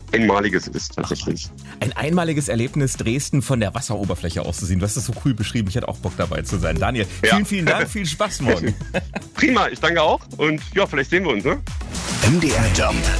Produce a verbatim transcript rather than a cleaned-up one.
Einmaliges ist tatsächlich. Ein einmaliges Erlebnis, Dresden von der Wasseroberfläche aus zu sehen. Du hast das so cool beschrieben. Ich hätte auch Bock dabei zu sein. Daniel, Ja. vielen, vielen Dank. Viel Spaß morgen. Prima, ich danke auch und ja, vielleicht sehen wir uns, ne? M D R Jump.